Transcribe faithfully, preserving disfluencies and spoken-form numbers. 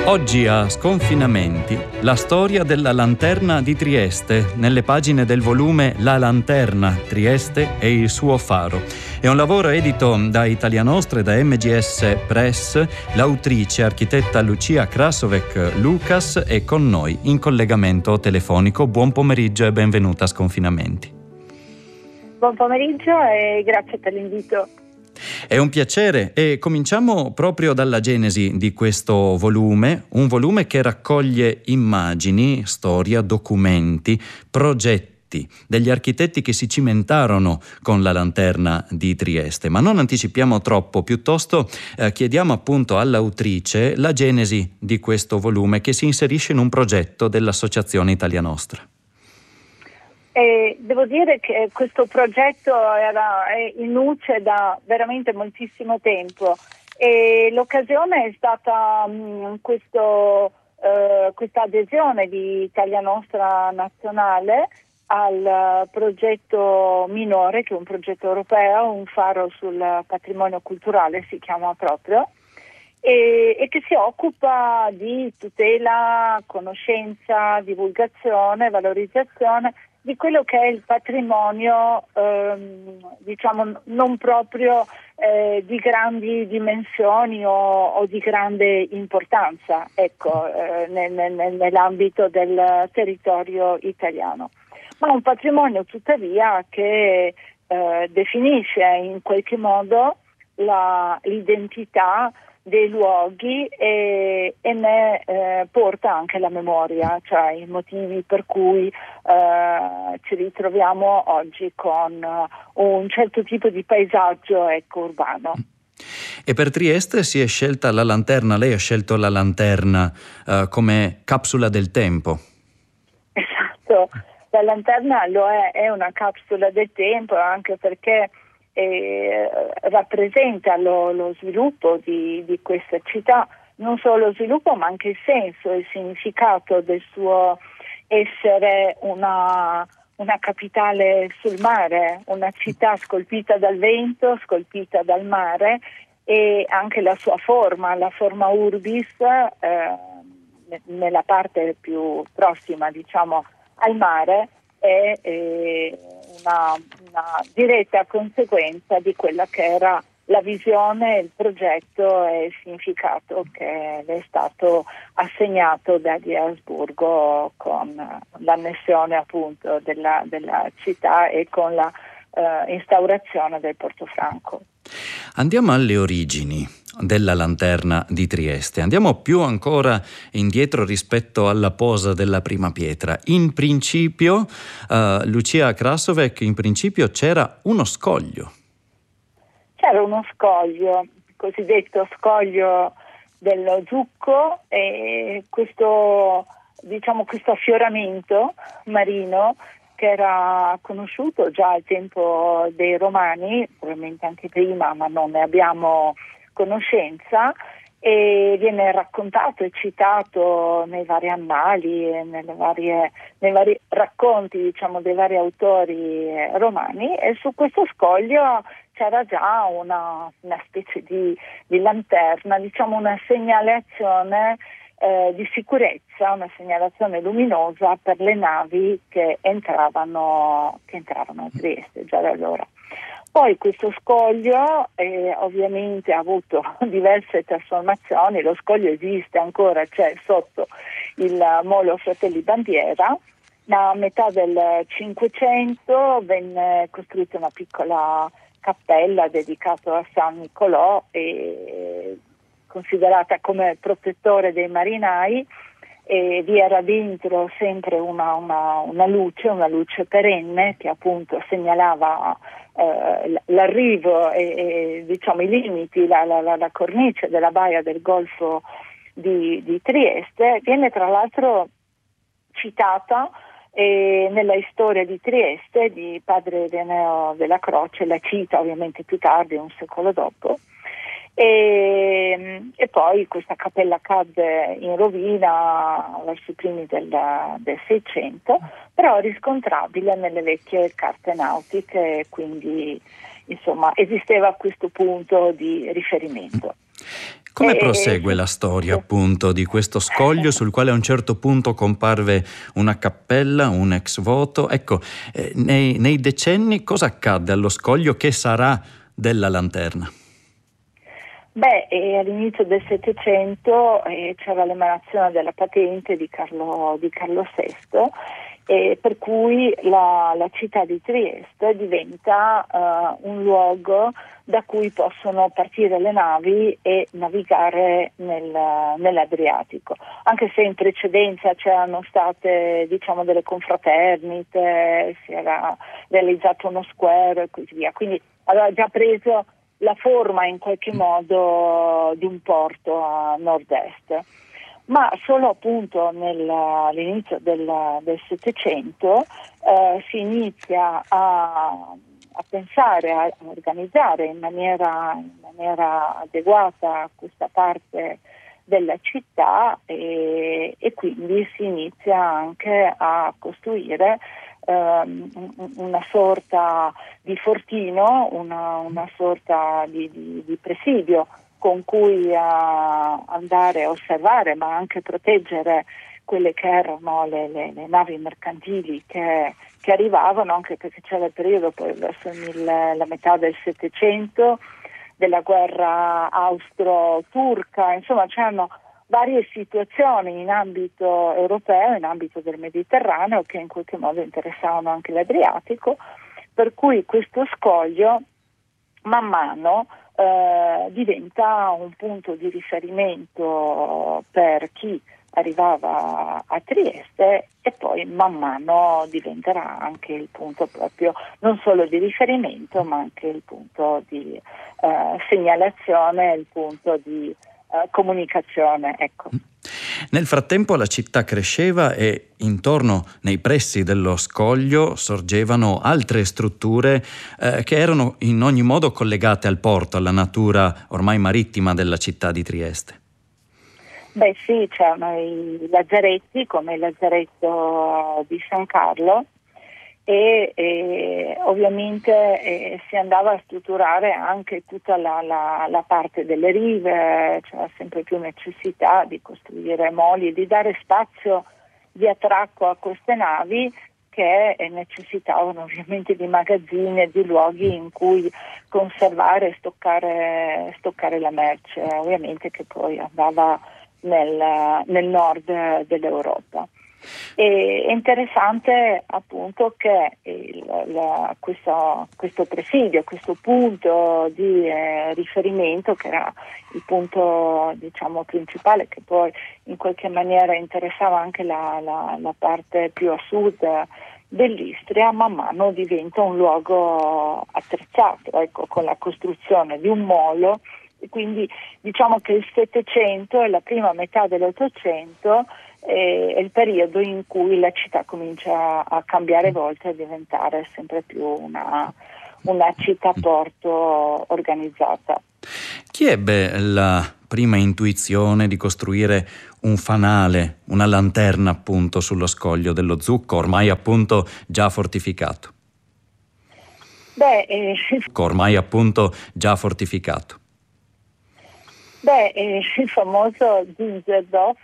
Oggi a Sconfinamenti la storia della Lanterna di Trieste nelle pagine del volume La Lanterna, Trieste e il suo faro. È un lavoro edito da Italianostre e da M G S Press. L'autrice, architetta Lucia Krasovec Lucas, è con noi in collegamento telefonico. Buon pomeriggio e benvenuta a Sconfinamenti. Buon pomeriggio e grazie per l'invito. È un piacere e cominciamo proprio dalla genesi di questo volume, un volume che raccoglie immagini, storia, documenti, progetti degli architetti che si cimentarono con la Lanterna di Trieste. Ma non anticipiamo troppo, piuttosto eh, chiediamo appunto all'autrice la genesi di questo volume che si inserisce in un progetto dell'Associazione Italianostra. E devo dire che questo progetto era in luce da veramente moltissimo tempo e l'occasione è stata mh, questo, eh, questa adesione di Italia Nostra Nazionale al progetto minore, che è un progetto europeo, un faro sul patrimonio culturale si chiama proprio, e, e che si occupa di tutela, conoscenza, divulgazione, valorizzazione di quello che è il patrimonio, ehm, diciamo, non proprio eh, di grandi dimensioni o, o di grande importanza, ecco, eh, nel, nel, nell'ambito del territorio italiano, ma un patrimonio tuttavia che eh, definisce in qualche modo la, l'identità dei luoghi e, e ne eh, porta anche la memoria, cioè i motivi per cui eh, ci ritroviamo oggi con uh, un certo tipo di paesaggio, ecco, urbano. E per Trieste si è scelta la lanterna, lei ha scelto la lanterna uh, come capsula del tempo. Esatto, la lanterna lo è, è una capsula del tempo, anche perché Eh, rappresenta lo, lo sviluppo di, di questa città, non solo lo sviluppo ma anche il senso e il significato del suo essere una, una capitale sul mare, una città scolpita dal vento, scolpita dal mare, e anche la sua forma, la forma urbis eh, nella parte più prossima, diciamo, al mare, è eh, una, una diretta conseguenza di quella che era la visione, il progetto e il significato che le è stato assegnato dagli Asburgo con l'annessione appunto della, della città e con la eh, instaurazione del Portofranco. Andiamo alle origini della Lanterna di Trieste. Andiamo più ancora indietro rispetto alla posa della prima pietra. In principio, uh, Lucia Krasovec, in principio c'era uno scoglio. C'era uno scoglio, il cosiddetto scoglio dello Zucco, e questo, diciamo, questo affioramento marino che era conosciuto già al tempo dei Romani, probabilmente anche prima, ma non ne abbiamo conoscenza, e viene raccontato e citato nei vari annali e nelle varie, nei vari racconti, diciamo, dei vari autori romani, e su questo scoglio c'era già una, una specie di, di lanterna, diciamo una segnalazione Eh, di sicurezza, una segnalazione luminosa per le navi che entravano, che entravano a Trieste già da allora. Poi questo scoglio eh, ovviamente ha avuto diverse trasformazioni, lo scoglio esiste ancora, c'è sotto il molo Fratelli Bandiera, ma a metà del Cinquecento venne costruita una piccola cappella dedicata a San Nicolò, e considerata come protettore dei marinai, e vi era dentro sempre una, una, una luce, una luce perenne che appunto segnalava eh, l'arrivo e, e diciamo i limiti, la, la, la, la cornice della baia del Golfo di, di Trieste. Viene tra l'altro citata eh, nella storia di Trieste di padre Ireneo della Croce, la cita ovviamente più tardi, un secolo dopo. E, e poi questa cappella cadde in rovina verso i primi del, del Seicento, però riscontrabile nelle vecchie carte nautiche, quindi insomma esisteva a questo punto di riferimento. Come E- prosegue la storia, appunto, di questo scoglio sul quale a un certo punto comparve una cappella, un ex voto? Ecco, eh, nei, nei decenni cosa accadde allo scoglio che sarà della lanterna? Beh, e all'inizio del Settecento eh, c'era l'emanazione della patente di Carlo, di Carlo sesto, eh, per cui la, la città di Trieste diventa eh, un luogo da cui possono partire le navi e navigare nel, nell'Adriatico. Anche se in precedenza c'erano state, diciamo, delle confraternite, si era realizzato uno square e così via, quindi aveva già preso la forma in qualche modo di un porto a nord-est, ma solo appunto nel, all'inizio del, del Settecento eh, si inizia a, a pensare, a organizzare in maniera, in maniera adeguata questa parte della città e, e quindi si inizia anche a costruire ehm, una sorta di fortino, una, una sorta di, di, di presidio con cui a andare a osservare ma anche proteggere quelle che erano le, le, le navi mercantili che, che arrivavano, anche perché c'era il periodo poi verso il, la metà del Settecento della guerra austro-turca, insomma c'erano varie situazioni in ambito europeo, in ambito del Mediterraneo, che in qualche modo interessavano anche l'Adriatico, per cui questo scoglio man mano eh, diventa un punto di riferimento per chi arrivava a Trieste e poi man mano diventerà anche il punto proprio non solo di riferimento ma anche il punto di eh, segnalazione, il punto di eh, comunicazione. Ecco. Nel frattempo la città cresceva e intorno, nei pressi dello scoglio, sorgevano altre strutture eh, che erano in ogni modo collegate al porto, alla natura ormai marittima della città di Trieste. Beh sì, c'erano i lazzaretti come il lazzaretto di San Carlo e, e ovviamente eh, si andava a strutturare anche tutta la, la, la parte delle rive, c'era sempre più necessità di costruire moli e di dare spazio di attracco a queste navi che necessitavano ovviamente di magazzini e di luoghi in cui conservare e stoccare, stoccare la merce, ovviamente che poi andava Nel, nel nord dell'Europa. E è interessante appunto che il, la, questo, questo presidio, questo punto di eh, riferimento, che era il punto diciamo principale, che poi in qualche maniera interessava anche la, la, la parte più a sud dell'Istria, man mano diventa un luogo attrezzato, ecco, con la costruzione di un molo. Quindi diciamo che il Settecento e la prima metà dell'Ottocento è il periodo in cui la città comincia a cambiare volta e a diventare sempre più una, una città-porto organizzata. Chi ebbe la prima intuizione di costruire un fanale, una lanterna appunto sullo scoglio dello Zucco, ormai appunto già fortificato? Beh, eh, ormai appunto già fortificato. Beh, eh, il famoso Zinzendorf,